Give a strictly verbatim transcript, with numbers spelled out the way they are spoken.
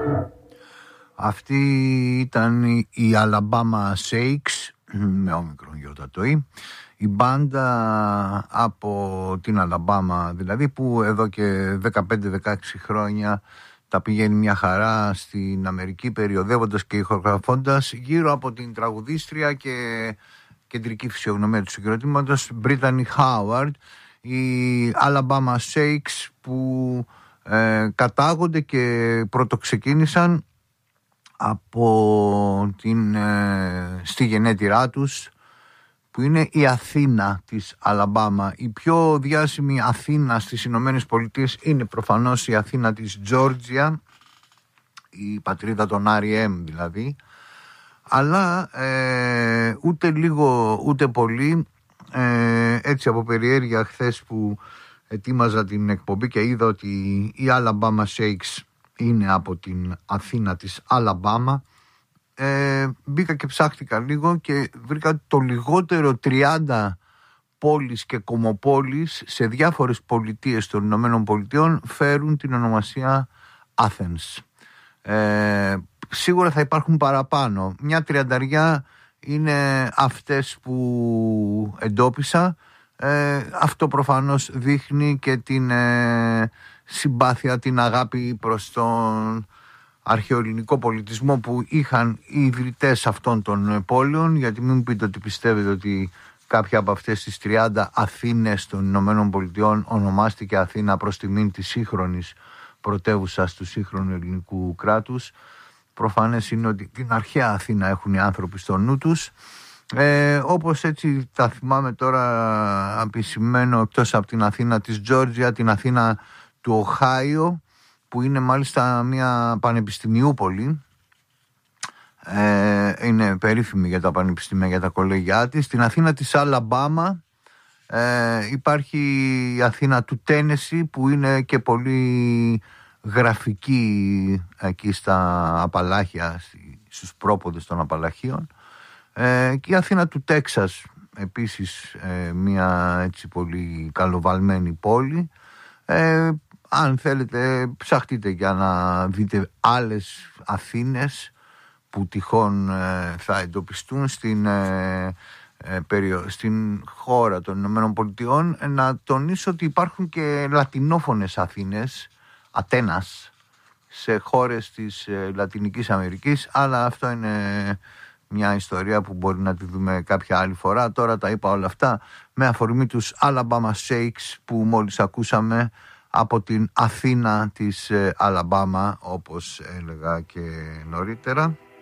Αυτή ήταν η Alabama Shakes, με όμικρον γιώτα το «η». Η μπάντα από την Αλαμπάμα, δηλαδή, που εδώ και δεκαπέντε δεκαέξι χρόνια τα πηγαίνει μια χαρά στην Αμερική, περιοδεύοντας και ηχογραφώντας γύρω από την τραγουδίστρια και κεντρική φυσιογνωμία του συγκροτήματος Brittany Howard. Οι Alabama Shakes που ε, κατάγονται και πρωτοξεκίνησαν από την, ε, στη γενέτειρά τους, που είναι η Αθήνα της Αλαμπάμα. Η πιο διάσημη Αθήνα στις Ηνωμένες Πολιτείες είναι προφανώς η Αθήνα της Τζόρτζια, η πατρίδα των αρ ι εμ δηλαδή, αλλά ε, ούτε λίγο ούτε πολύ, ε, έτσι από περιέργεια, χθες που ετοίμαζα την εκπομπή και είδα ότι η Alabama Shakes είναι από την Αθήνα της Αλαμπάμα, ε, μπήκα και ψάχτηκα λίγο και βρήκα το λιγότερο τριάντα πόλεις και κομμοπόλεις σε διάφορες πολιτείες των Ηνωμένων Πολιτειών φέρουν την ονομασία Athens. Ε, σίγουρα θα υπάρχουν παραπάνω. Μια τριανταριά είναι αυτές που εντόπισα. Ε, αυτό προφανώς δείχνει και την ε, συμπάθεια, την αγάπη προς τον αρχαιοελληνικό πολιτισμό που είχαν οι ιδρυτές αυτών των πόλεων, γιατί μην μου πείτε ότι πιστεύετε ότι κάποια από αυτές τις τριάντα Αθήνες των Ηνωμένων Πολιτειών ονομάστηκε Αθήνα προς τιμήν της σύγχρονης πρωτεύουσας του σύγχρονου ελληνικού κράτους. Προφανές είναι ότι την αρχαία Αθήνα έχουν οι άνθρωποι στο νου τους. Ε, όπως έτσι τα θυμάμαι τώρα, επισημαίνω, εκτός από την Αθήνα της Τζόρτζια, την Αθήνα του Οχάιο, που είναι μάλιστα μια πανεπιστημιούπολη, ε, είναι περίφημη για τα πανεπιστήμια, για τα κολέγια της. Στην Αθήνα της Αλαμπάμα ε, υπάρχει η Αθήνα του Τένεσι, που είναι και πολύ γραφική εκεί στα Απαλάχια, στους πρόποδες των Απαλαχίων. Ε, και η Αθήνα του Τέξας, επίσης ε, μια έτσι πολύ καλοβαλμένη πόλη. Ε, αν θέλετε ψαχτείτε για να δείτε άλλες Αθήνες που τυχόν ε, θα εντοπιστούν στην, ε, ε, περιο... στην χώρα των Ηνωμένων Πολιτειών. Ε, να τονίσω ότι υπάρχουν και λατινόφωνες Αθήνες, Ατένας, σε χώρες της ε, Λατινικής Αμερικής, αλλά αυτό είναι μια ιστορία που μπορεί να τη δούμε κάποια άλλη φορά. Τώρα τα είπα όλα αυτά με αφορμή τους Alabama Shakes που μόλις ακούσαμε από την Αθήνα της Αλαμπάμα, όπως έλεγα και νωρίτερα.